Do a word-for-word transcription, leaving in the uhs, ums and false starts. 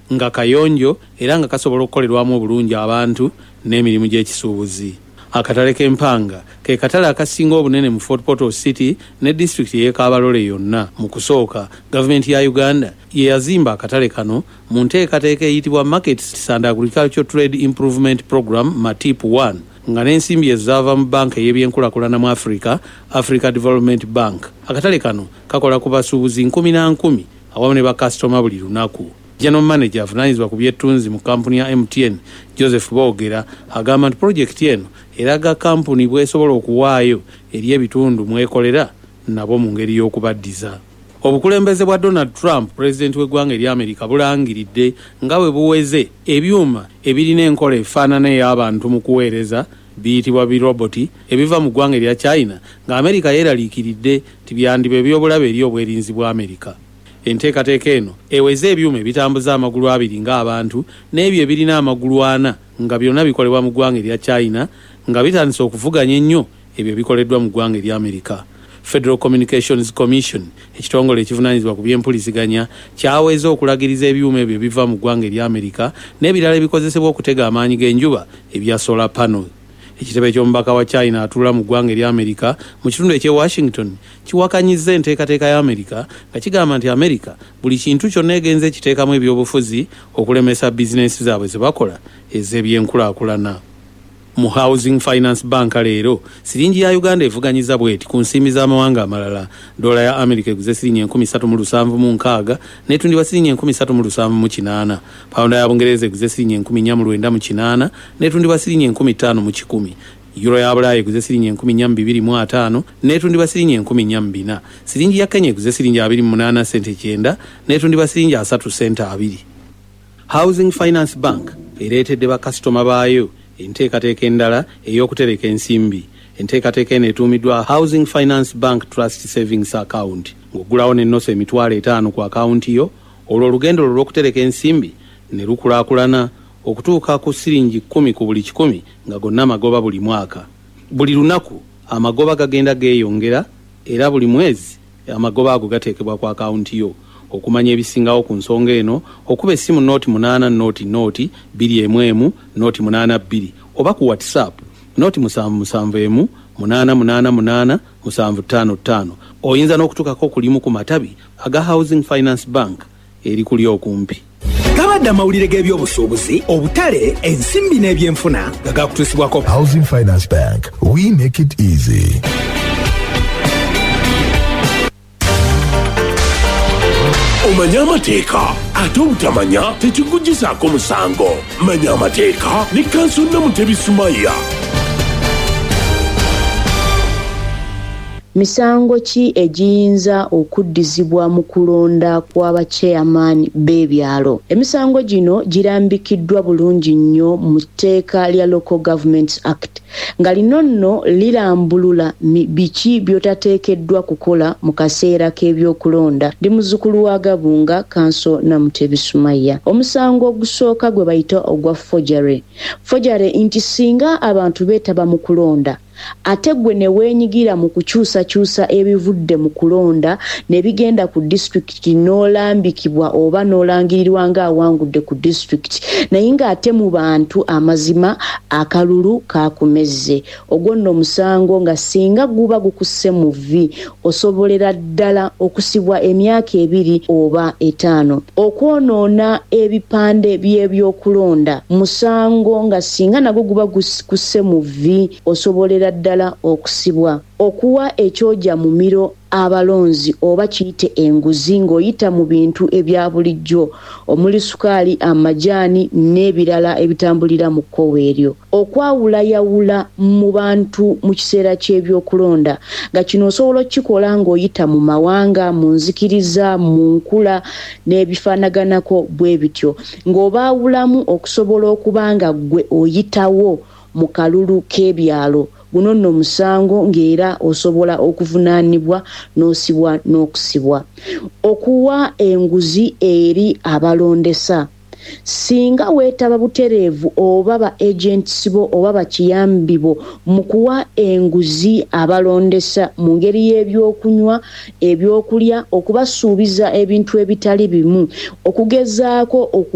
nga kayonjo era nga kasobola okukolerwamu obulungi abantu n'emirimu gy'ekisuubuzi. Akatale k'Empanga ke katale akasinga obunene mu Fort Portal City ne district y'e Kabalole yonna. Mu kusooka gavumenti ya Uganda ye yazimba akatale kano mu nteekateeka eyitibwa Markets and Agricultural Trade Improvement Program MATIP one nga n'ensimbi ezaava mu banka y'ebyenkulaakulana mu Africa, Africa Development Bank. Akatale kano kakola ku basuubuzi nkumi na nkumi awamu ne bakasitoma buli lunaku. General Manager avunaanyizibwa ku byettunzi mu kampuni ya M T N Joseph Boogera agamba nti pulojekiti eno eraga kampuni bw'esobola okuwaayo eri ebitundu mwekolera nabo mu ngeri y'okubaddiza. Obukulembeze bwa Donald Trump pulezidenti w'eggwanga erya Amerika bulangiridde nga bwe buweze ebyuma ebirina enkola efaanana ey'abantu mu kuweereza biyitibwa biroboti ebiva mu ggwanga erya China nga Amerika yeeraliikiridde nti byandiba ebyobulabe eri obwerinzi bwa Amerika. Enteekateeka eno eweze ebyuma ebitambuza amagulu abiri ng'abantu n'ebyo ebirina amagulu ana nga byonna bikolebwa mu ggwanga erya China nga bitandise okuvuganya ennyo ebyo bikoleddwa mu ggwanga erya Amerika. Federal Communications Commission ekitongole ekivunaanyizibwa ku by'empuliziganya kyaweza okulagiriza ebyuma ebyo biva mu ggwanga erya Amerika n'ebirala ebikozesebwa okutega amaanyi g'enjuba ebya solar panel. Ekitebe ky'omubaka wa China atuula mu ggwanga erya Amerika mu kitundu eky'e Washington kiwakanyizza enteekateeka ya Amerika nga kigamba nti Amerika buli kintu kyonna egenze kiteekamu ebyobufuzi okulemesa bizinensi zaabwe ze bakola ez'ebyenkulaakulana. Mu Housing Finance Bank leero siringi ya Uganda evuganyiza bweti ku nsimbi z'amawanga amalala. Dola ya Amerika eguze siringi enkumi ssatu mu lusanvu mu nkaaga n'etundibwa siringi enkumi ssatu mu lusanvu mu kinaana. Pawunda ya Bungereza eguze siringi enkumi nnya mu lwenda mu kinaana n'etundibwa siringi enkumi ttaano mu kikumi. Euro ya Bulaaya eguze siringi enkumi nnya mu bibiri mu ataano n'etundibwa siringi enkumi nnya mu bina. Siringi ya Kenya eguze siringi abiri mu munaana sente kyenda n'etundibwa siringi asatu sente abiri. Housing Finance Bank ereetedde bakasitoma baayo enteekateeka endala ey'okutereka ensimbi. Enteekateeka eno etuumiddwa Housing Finance Bank Trust Savings Account. Ng'oggulawo n'ennoso emitwalo etaano ku akawunti yo, olwo olugendo lwo lw'okutereka ensimbi ne lukulaakulana okutuuka ku siringi kkumi ku buli kikumi nga gonna magoba buli mwaka. Buli lunaku amagoba gagenda geeyongera era buli mwezi amagoba ago gateekebwa ku akawunti yo. Okumanya ebisingawo ku nsonga eno okuba essimu nooti munaana nooti nooti bbiri emu emu nooti munaana bbiri oba ku WhatsApp nooti musanvu musanvu emu munaana munaana munaana musanvu ttaano ttaano. Oyinza n'okutuukako kulimu ku matabi aga Housing Finance Bank eri kuli okumpi. Gabadde amawulire g'ebyobusuubuzi, obutale, ensimbi n'ebyenfuna nga gakutuusibwako. Housing Finance Bank, we make it easy. Omanya amateeka ate obutamanya tekikugisaako musango. Manya amateeka ne Kanso Namutebi Sumaya. Misango ki egiyinza okuddizibwa mu kulonda kw'abachairman b'ebyalo? Emisango gino girambikiddwa bulungi nnyo mu tteeka lya Local Governments Act nga lino nno lirambulula biki by'otateekeddwa kukola mu kaseera k'ebyokulonda. Ndi muzzukulu wa Gabunga, Kanso Namutebi Sumaya. Omusango ogusooka gwe bayita ogwa forgery. Forgery nti singa abantu beetaba mu kulonda ate gwe ne weenyigira mu kukyusakyusa ebivudde mu kulonda ne bigenda ku district n'olambikibwa oba n'olangirirwa ng'awangudde ku district naye ng'ate mu bantu amazima akalulu kaakumezze. Ogwo nno omusango nga singa guba gukusse mu vvi osobolera ddala okusibwa emyaka ebiri oba etaano. Okwonoona ebipande by'ebyokulonda musango nga singa nagwo guba gukusse mu vvi osobolera ddala okusibwa. Okuwa ekyoja mu miro abalonzi oba kiyite enguzi ng'oyita mu bintu ebya bulijjo omuli sukaali, amajaani n'ebirala ebitambulira mu kkowe eryo. Okwawulayawula mu bantu mu kiseera ky'ebyokulonda nga kino osobola okukikola ng'oyita mu mawanga, mu nzikiriza, mu nkula n'ebifaanaganako bwe bityo ng'obaawulamu okusobola okuba nga ggwe oyitawo mu kalulu k'ebyalo. Guno nno musango ng'era osobola okuvunaanibwa n'osibwa n'okusibwa. Okuwa enguzi eri abalondesa. Singa weetaba butereevu oba ba agents bo oba bakiyambi bo mu kuwa enguzi abalondesa mu ngeri y'ebyokunywa, ebyokulya, okubasuubiza ebintu ebitali bimu, okugezaako oku